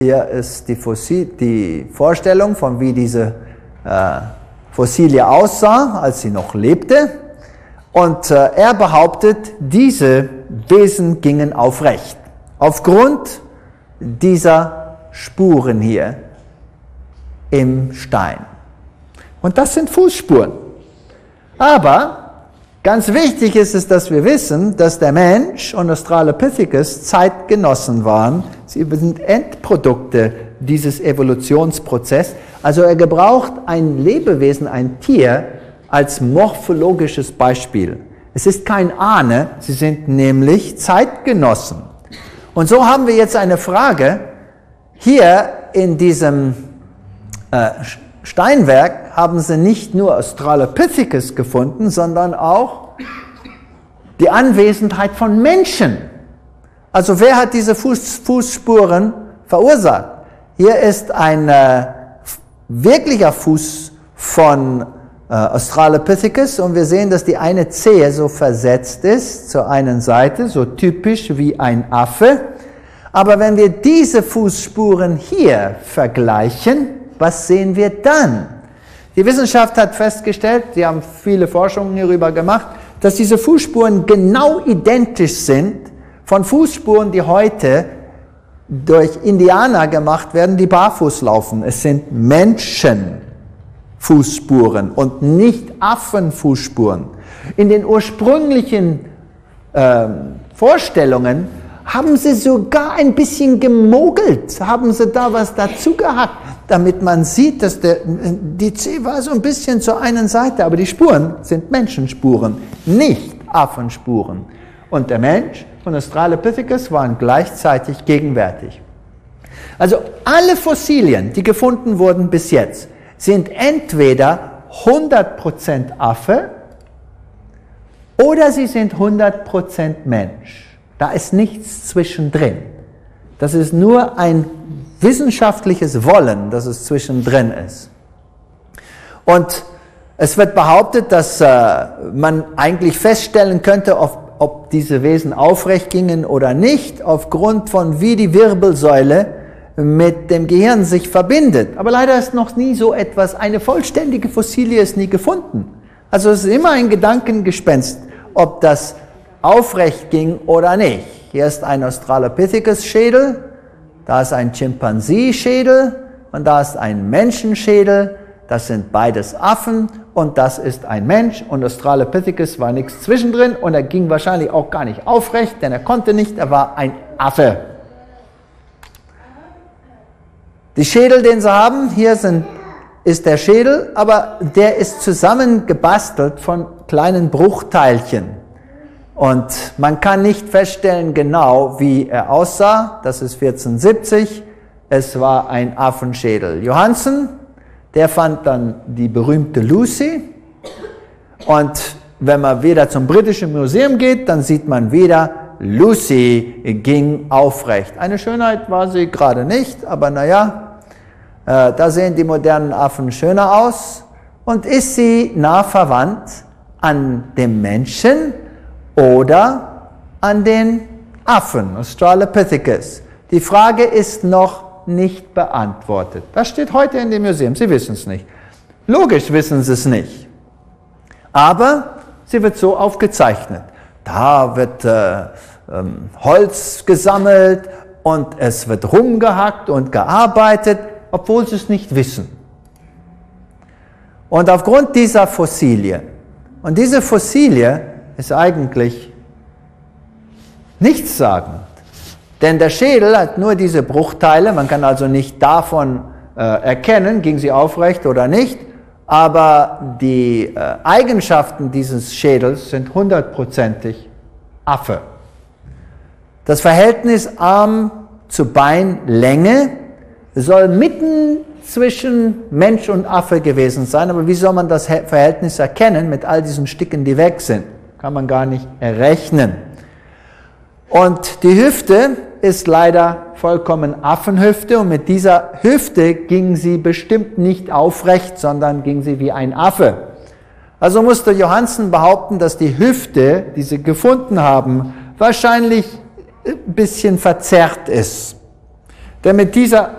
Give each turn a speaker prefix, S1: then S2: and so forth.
S1: Hier ist die Vorstellung von wie diese Fossilie aussah, als sie noch lebte. Und er behauptet, diese Wesen gingen aufrecht. Aufgrund dieser Spuren hier im Stein. Und das sind Fußspuren. Aber ganz wichtig ist es, dass wir wissen, dass der Mensch und Australopithecus Zeitgenossen waren. Sie sind Endprodukte dieses Evolutionsprozesses. Also er gebraucht ein Lebewesen, ein Tier, als morphologisches Beispiel. Es ist kein Ahne, sie sind nämlich Zeitgenossen. Und so haben wir jetzt eine Frage. Hier in diesem Steinwerk haben sie nicht nur Australopithecus gefunden, sondern auch die Anwesenheit von Menschen. Also wer hat diese Fußspuren verursacht? Hier ist ein wirklicher Fuß von Australopithecus und wir sehen, dass die eine Zehe so versetzt ist zur einen Seite, so typisch wie ein Affe. Aber wenn wir diese Fußspuren hier vergleichen, was sehen wir dann? Die Wissenschaft hat festgestellt, sie haben viele Forschungen hierüber gemacht, dass diese Fußspuren genau identisch sind von Fußspuren, die heute durch Indianer gemacht werden, die barfuß laufen. Es sind Menschenfußspuren und nicht Affenfußspuren. In den ursprünglichen Vorstellungen haben sie sogar ein bisschen gemogelt, haben sie da was dazu gehackt, damit man sieht, dass die Zehe war so ein bisschen zur einen Seite, aber die Spuren sind Menschenspuren, nicht Affenspuren. Und der Mensch und Australopithecus waren gleichzeitig gegenwärtig. Also alle Fossilien, die gefunden wurden bis jetzt, sind entweder 100% Affe oder sie sind 100% Mensch. Da ist nichts zwischendrin. Das ist nur ein wissenschaftliches Wollen, dass es zwischendrin ist. Und es wird behauptet, dass man eigentlich feststellen könnte, ob diese Wesen aufrecht gingen oder nicht, aufgrund von wie die Wirbelsäule mit dem Gehirn sich verbindet. Aber leider ist noch nie so etwas, eine vollständige Fossilie ist nie gefunden. Also es ist immer ein Gedankengespenst, ob das aufrecht ging oder nicht. Hier ist ein Australopithecus-Schädel, da ist ein Chimpanzee-Schädel und da ist ein Menschenschädel. Das sind beides Affen und das ist ein Mensch und Australopithecus war nichts zwischendrin und er ging wahrscheinlich auch gar nicht aufrecht, denn er konnte nicht, er war ein Affe. Die Schädel, den sie haben, hier ist der Schädel, aber der ist zusammengebastelt von kleinen Bruchteilchen. Und man kann nicht feststellen genau, wie er aussah. Das ist 1470. Es war ein Affenschädel. Johansen, der fand dann die berühmte Lucy. Und wenn man wieder zum Britischen Museum geht, dann sieht man wieder, Lucy ging aufrecht. Eine Schönheit war sie gerade nicht, aber naja, da sehen die modernen Affen schöner aus. Und ist sie nah verwandt an dem Menschen oder an den Affen, Australopithecus? Die Frage ist noch nicht beantwortet. Das steht heute in dem Museum, Sie wissen es nicht. Logisch wissen Sie es nicht. Aber sie wird so aufgezeichnet. Da wird Holz gesammelt und es wird rumgehackt und gearbeitet, obwohl sie es nicht wissen. Und aufgrund dieser Fossilie, und diese Fossilie ist eigentlich nichtssagend. Denn der Schädel hat nur diese Bruchteile, man kann also nicht davon erkennen, ging sie aufrecht oder nicht, aber die Eigenschaften dieses Schädels sind 100%ig Affe. Das Verhältnis Arm zu Beinlänge soll mitten zwischen Mensch und Affe gewesen sein, aber wie soll man das Verhältnis erkennen mit all diesen Stücken, die weg sind? Kann man gar nicht errechnen. Und die Hüfte ist leider vollkommen Affenhüfte und mit dieser Hüfte ging sie bestimmt nicht aufrecht, sondern ging sie wie ein Affe. Also musste Johansen behaupten, dass die Hüfte, die sie gefunden haben, wahrscheinlich ein bisschen verzerrt ist. der mit dieser